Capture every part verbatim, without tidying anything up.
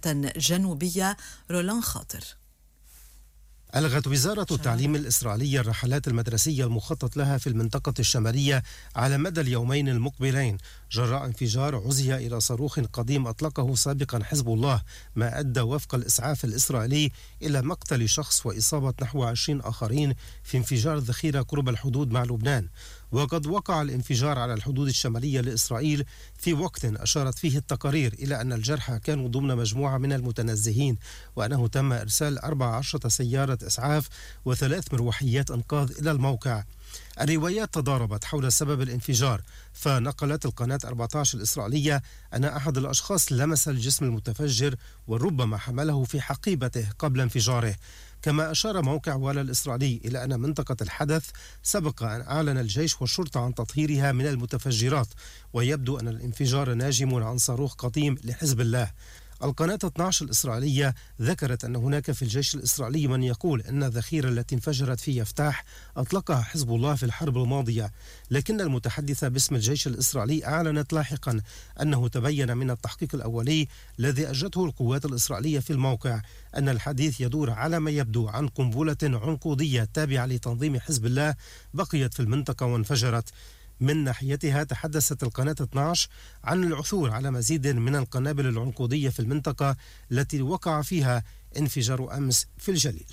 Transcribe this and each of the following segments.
جنوبية. رولان خاطر. ألغت وزارة التعليم الإسرائيلية الرحلات المدرسية المخطط لها في المنطقة الشمالية على مدى اليومين المقبلين جراء انفجار عزي إلى صاروخ قديم أطلقه سابقا حزب الله، ما أدى وفق الإسعاف الإسرائيلي إلى مقتل شخص وإصابة نحو عشرين آخرين في انفجار ذخيرة قرب الحدود مع لبنان. وقد وقع الانفجار على الحدود الشمالية لإسرائيل في وقت أشارت فيه التقارير إلى أن الجرحى كانوا ضمن مجموعة من المتنزهين، وأنه تم إرسال أربع عشرة سيارة إسعاف وثلاث مروحيات إنقاذ إلى الموقع. الروايات تضاربت حول سبب الانفجار، فنقلت القناة أربعة عشر الإسرائيلية أن أحد الأشخاص لمس الجسم المتفجر وربما حمله في حقيبته قبل انفجاره. كما أشار موقع والا الإسرائيلي إلى أن منطقة الحدث سبق أن أعلن الجيش والشرطة عن تطهيرها من المتفجرات، ويبدو أن الانفجار ناجم عن صاروخ قديم لحزب الله. القناة اثنتي عشرة الإسرائيلية ذكرت أن هناك في الجيش الإسرائيلي من يقول أن الذخيرة التي انفجرت في يفتاح أطلقها حزب الله في الحرب الماضية، لكن المتحدثة باسم الجيش الإسرائيلي أعلنت لاحقا أنه تبين من التحقيق الأولي الذي أجرته القوات الإسرائيلية في الموقع أن الحديث يدور على ما يبدو عن قنبلة عنقودية تابعة لتنظيم حزب الله بقيت في المنطقة وانفجرت. من ناحيتها تحدثت القناة اثنتي عشرة عن العثور على مزيد من القنابل العنقودية في المنطقة التي وقع فيها انفجار أمس في الجليل.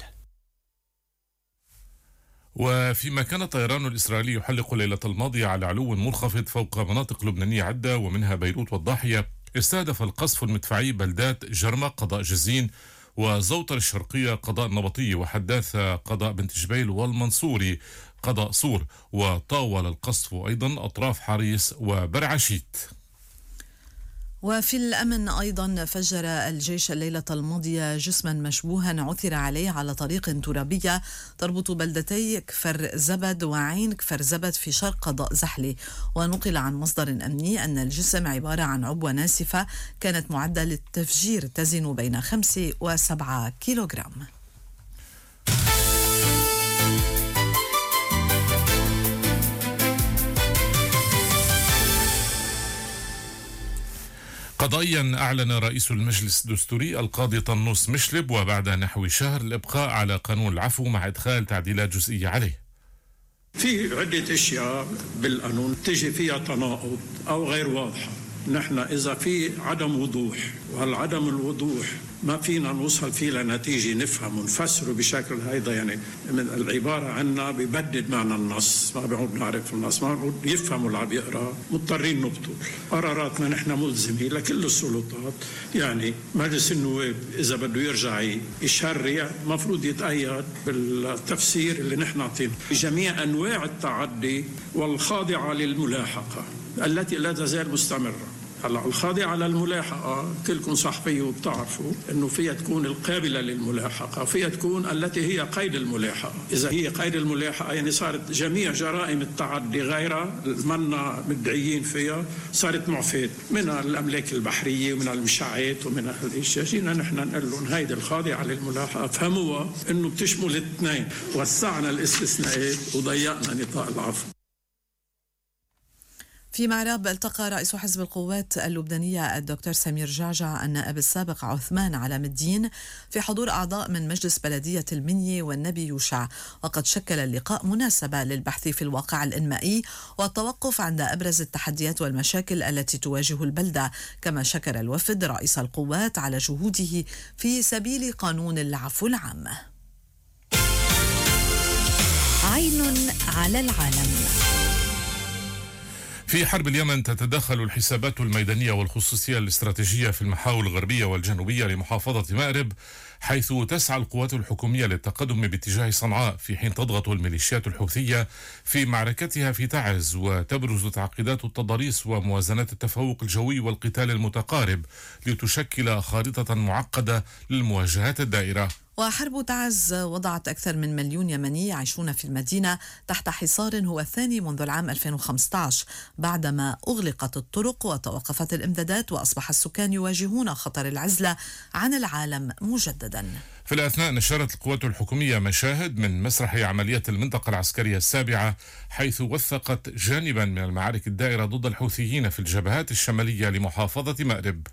وفيما كان الطيران الإسرائيلي يحلق الليلة الماضية على علو منخفض فوق مناطق لبنانية عدة ومنها بيروت والضاحية، استهدف القصف المدفعي بلدات جرمة قضاء جزين وزوطر الشرقية قضاء النبطية وحداثة قضاء بنت جبيل والمنصوري قضاء صور، وطاول القصف أيضا أطراف حريص وبرعشيت. وفي الأمن أيضا فجر الجيش الليلة الماضية جسما مشبوها عثر عليه على طريق ترابية تربط بلدتي كفر زبد وعين كفر زبد في شرق قضاء زحلي. ونقل عن مصدر أمني أن الجسم عبارة عن عبوة ناسفة كانت معدة للتفجير تزن بين خمسة وسبعة كيلوغرام. قضائيا أعلن رئيس المجلس الدستوري القاضي طنوس مشلب وبعد نحو شهر الإبقاء على قانون العفو مع إدخال تعديلات جزئية عليه. في عدة أشياء بالقانون تجي فيها تناقض أو غير واضحة. نحن إذا في عدم وضوح، وهالعدم الوضوح ما فينا نوصل فيه لنتيجة نفهم ونفسره بشكل هيدا، يعني من العبارة عنا بيبدد معنى النص، ما بيعود نعرف النص، ما بيعود يفهموا اللي عم يقرأ، مضطرين نبطل. قراراتنا نحن ملزمين لكل السلطات، يعني مجلس النواب إذا بده يرجع يشرع مفروض يتأيد بالتفسير اللي نحن عطينه بجميع أنواع التعدي والخاضعة للملاحقة التي لا تزال مستمرة. هلا الخاضعة للملاحقة كلكم صحفية وبتعرفوا انه فيها تكون القابلة للملاحقة، فيها تكون التي هي قيد الملاحقة. اذا هي قيد الملاحقة يعني صارت جميع جرائم التعدي غيرها منا مدعيين فيها صارت معفاة، من الاملاك البحرية ومن المشاعات ومن هالاشياء. جينا نحن نقول لهم هيدي الخاضعة للملاحقة فهموها انه بتشمل الاثنين، وسعنا الاستثناءات وضيقنا نطاق العفو. في معرب التقى رئيس حزب القوات اللبنانية الدكتور سمير جعجع النائب السابق عثمان على مدين في حضور أعضاء من مجلس بلدية المنية والنبي يوشع، وقد شكل اللقاء مناسبة للبحث في الواقع الإنمائي والتوقف عند أبرز التحديات والمشاكل التي تواجه البلدة. كما شكر الوفد رئيس القوات على جهوده في سبيل قانون العفو العام. عين على العالم. في حرب اليمن تتدخل الحسابات الميدانية والخصوصية الاستراتيجية في المحاور الغربية والجنوبية لمحافظة مأرب، حيث تسعى القوات الحكومية للتقدم باتجاه صنعاء في حين تضغط الميليشيات الحوثية في معركتها في تعز، وتبرز تعقيدات التضاريس وموازنات التفوق الجوي والقتال المتقارب لتشكل خارطة معقدة للمواجهات الدائرة. وحرب تعز وضعت أكثر من مليون يمني يعيشون في المدينة تحت حصار هو الثاني منذ العام ألفين وخمسة عشر بعدما أغلقت الطرق وتوقفت الإمدادات، وأصبح السكان يواجهون خطر العزلة عن العالم مجددا. في الأثناء نشرت القوات الحكومية مشاهد من مسرح عمليات المنطقة العسكرية السابعة، حيث وثقت جانبا من المعارك الدائرة ضد الحوثيين في الجبهات الشمالية لمحافظة مأرب.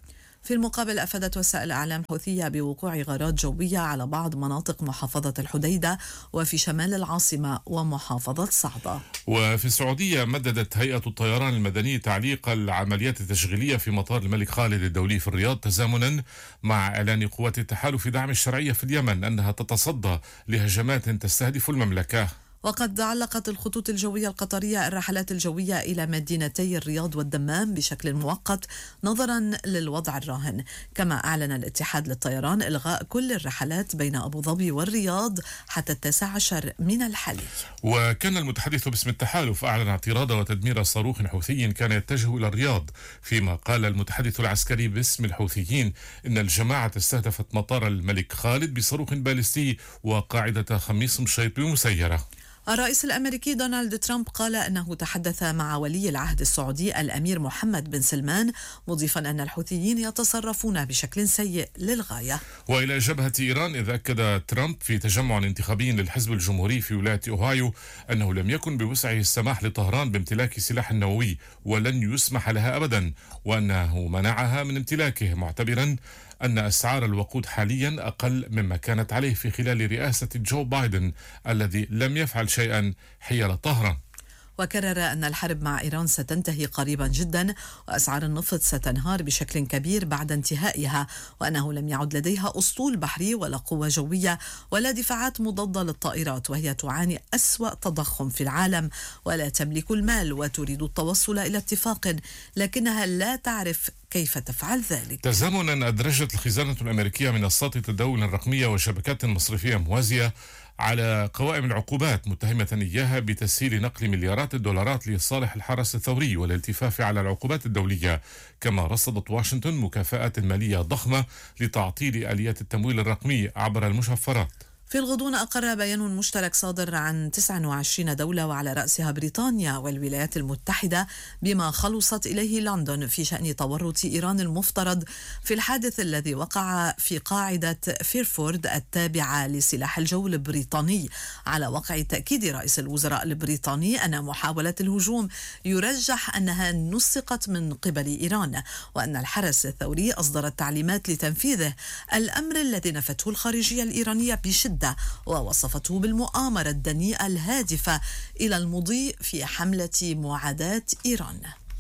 في المقابل أفادت وسائل إعلام حوثية بوقوع غارات جوية على بعض مناطق محافظة الحديدة وفي شمال العاصمة ومحافظة صعدة. وفي السعودية مددت هيئة الطيران المدني تعليق العمليات التشغيلية في مطار الملك خالد الدولي في الرياض تزامنا مع إعلان قوات التحالف دعم الشرعية في اليمن أنها تتصدى لهجمات تستهدف المملكة. وقد علقت الخطوط الجوية القطرية الرحلات الجوية إلى مدينتي الرياض والدمام بشكل مؤقت نظرا للوضع الراهن. كما أعلن الاتحاد للطيران إلغاء كل الرحلات بين أبو ظبي والرياض حتى التاسع عشر من الحالي. وكان المتحدث باسم التحالف أعلن اعتراض وتدمير صاروخ حوثي كان يتجه إلى الرياض، فيما قال المتحدث العسكري باسم الحوثيين إن الجماعة استهدفت مطار الملك خالد بصاروخ باليستي وقاعدة خميس مشيط بمسيرة. الرئيس الأمريكي دونالد ترامب قال أنه تحدث مع ولي العهد السعودي الأمير محمد بن سلمان، مضيفا أن الحوثيين يتصرفون بشكل سيء للغاية. وإلى جبهة إيران، إذ أكد ترامب في تجمع انتخابي للحزب الجمهوري في ولاية أوهايو أنه لم يكن بوسعه السماح لطهران بامتلاك سلاح نووي ولن يسمح لها أبدا، وأنه منعها من امتلاكه، معتبرا أن أسعار الوقود حاليا أقل مما كانت عليه في خلال رئاسة جو بايدن الذي لم يفعل شيئا حيال طهران. وكرر أن الحرب مع إيران ستنتهي قريبا جدا وأسعار النفط ستنهار بشكل كبير بعد انتهائها، وأنه لم يعد لديها أسطول بحري ولا قوة جوية ولا دفاعات مضادة للطائرات، وهي تعاني أسوأ تضخم في العالم ولا تملك المال وتريد التوصل إلى اتفاق لكنها لا تعرف كيف تفعل ذلك. تزامنا أدرجت الخزانة الأمريكية منصات التداول الرقمية وشبكات مصرفية موازية على قوائم العقوبات، متهمة إياها بتسهيل نقل مليارات الدولارات لصالح الحرس الثوري والالتفاف على العقوبات الدولية. كما رصدت واشنطن مكافآت مالية ضخمة لتعطيل آليات التمويل الرقمي عبر المشفرات. في الغضون أقر بيان مشترك صادر عن تسعة وعشرين دولة وعلى رأسها بريطانيا والولايات المتحدة بما خلصت إليه لندن في شأن تورط إيران المفترض في الحادث الذي وقع في قاعدة فيرفورد التابعة لسلاح الجو البريطاني، على وقع تأكيد رئيس الوزراء البريطاني أن محاولة الهجوم يرجح أنها نسقت من قبل إيران، وأن الحرس الثوري أصدر التعليمات لتنفيذه، الأمر الذي نفته الخارجية الإيرانية بشدة ووصفته بالمؤامرة الدنيئة الهادفة إلى المضي في حملة معاداة إيران.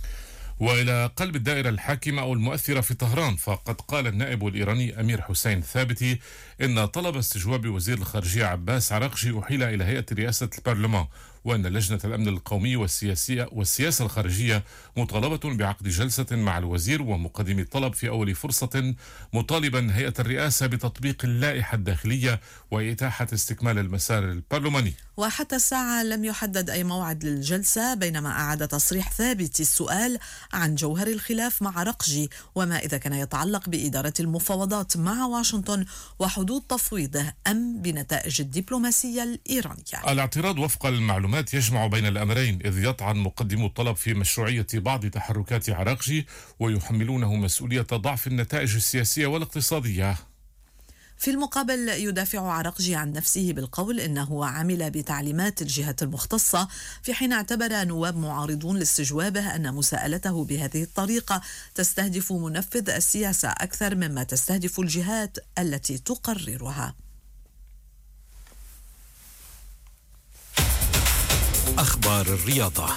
وإلى قلب الدائرة الحاكمة أو المؤثرة في طهران، فقد قال النائب الإيراني أمير حسين ثابتي إن طلب استجواب وزير الخارجية عباس عراقجي أحيل إلى هيئة رئاسة البرلمان، وأن لجنة الأمن القومي والسياسية والسياسة الخارجية مطالبة بعقد جلسة مع الوزير ومقدم الطلب في أول فرصة، مطالبا هيئة الرئاسة بتطبيق اللائحة الداخلية وإتاحة استكمال المسار البرلماني. وحتى الساعة لم يحدد أي موعد للجلسة، بينما أعاد تصريح ثابت السؤال عن جوهر الخلاف مع عراقجي وما إذا كان يتعلق بإدارة المفاوضات مع واشنطن وحدود تفويضه أم بنتائج الدبلوماسية الإيرانية. الاعتراض وفق المعلومات يجمع بين الأمرين، إذ يطعن مقدم الطلب في مشروعية بعض تحركات عراقجي ويحملونه مسؤولية ضعف النتائج السياسية والاقتصادية. في المقابل يدافع عراقجي عن نفسه بالقول إنه عمل بتعليمات الجهات المختصة، في حين اعتبر نواب معارضون لاستجوابه أن مساءلته بهذه الطريقة تستهدف منفذ السياسة أكثر مما تستهدف الجهات التي تقررها. أخبار الرياضة.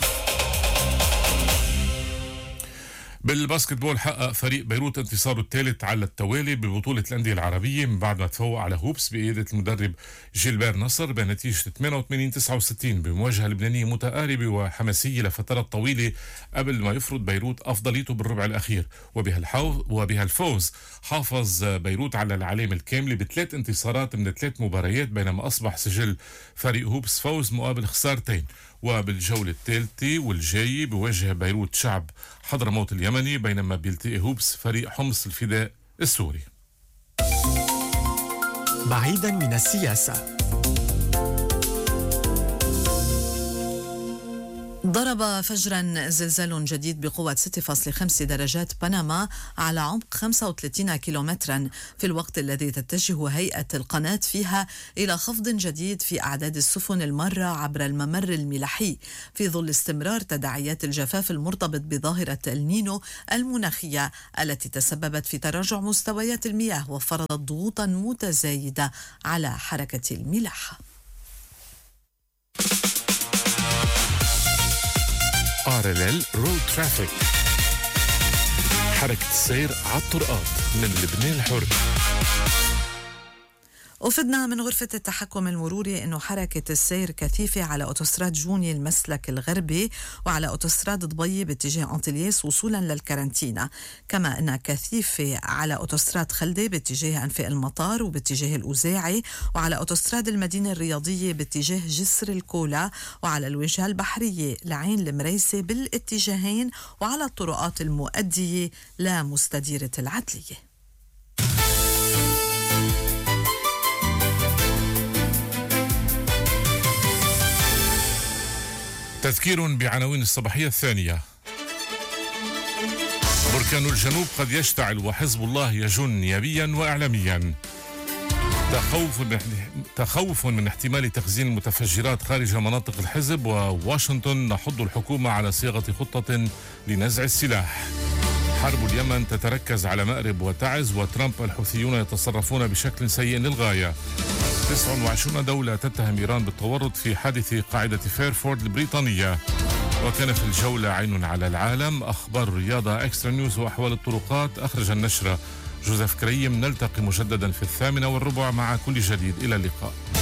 بالباسكتبول حقق فريق بيروت انتصاره الثالث على التوالي ببطولة الأندية العربية من بعد ما تفوق على هوبس بقيادة المدرب جيلبير نصر بنتيجة ثمانية وثمانين تسعة وستين بمواجهة لبنانية متقاربة وحماسية لفترات طويلة قبل ما يفرض بيروت أفضليته بالربع الأخير. وبها الفوز حافظ بيروت على العلامة الكاملة بثلاث انتصارات من ثلاث مباريات، بينما أصبح سجل فريق هوبس فوز مقابل خسارتين. وبالجولة الثالثة والجاية بواجه بيروت شعب حضرموت اليمني، بينما بيلتقي هوبس فريق حمص الفداء السوري. بعيدا من السياسة. ضرب فجرا زلزال جديد بقوة ستة فاصلة خمسة درجات بنما على عمق خمسة وثلاثين كيلومترا، في الوقت الذي تتجه هيئة القناة فيها إلى خفض جديد في أعداد السفن المارة عبر الممر الملاحي، في ظل استمرار تداعيات الجفاف المرتبط بظاهرة النينو المناخية التي تسببت في تراجع مستويات المياه وفرضت ضغوطا متزايدة على حركة الملاحة. آر إل إل رود ترافيك، حركة السير على الطرقات من لبنان الحر. أفدنا من غرفة التحكم المروري أنه حركة السير كثيفة على أوتوستراد جوني المسلك الغربي وعلى أوتوستراد ضبي باتجاه أنطلياس وصولا للكارنتينا، كما أنها كثيفة على أوتوستراد خلدة باتجاه أنفاق المطار وباتجاه الأوزاعي، وعلى أوتوستراد المدينة الرياضية باتجاه جسر الكولا، وعلى الواجهة البحرية لعين المريسة بالاتجاهين، وعلى الطرقات المؤدية لمستديرة العدلية. تذكير بعناوين الصباحية الثانية. بركان الجنوب قد يشتعل وحزب الله يجن نيابيا وإعلاميا. تخوف تخوف من احتمال تخزين المتفجرات خارج مناطق الحزب، وواشنطن نحض الحكومة على صياغة خطة لنزع السلاح. حرب اليمن تتركز على مأرب وتعز، وترامب الحوثيون يتصرفون بشكل سيء للغاية. تسعة وعشرين دولة تتهم إيران بالتورط في حادث قاعدة فيرفورد البريطانية. وكان في الجولة عين على العالم. أخبار الرياضة، إكسترا نيوز وأحوال الطرقات. أخرج النشرة جوزيف كريم. نلتقي مجددا في الثامنة والربع مع كل جديد. إلى اللقاء.